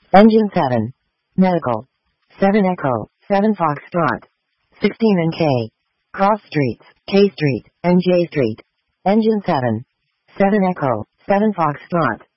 Engine 7. Medical. 7 Echo, 7 Foxtrot. 16 and K. Cross Streets, K Street, and J Street. Engine 7. 7 Echo, 7 Foxtrot.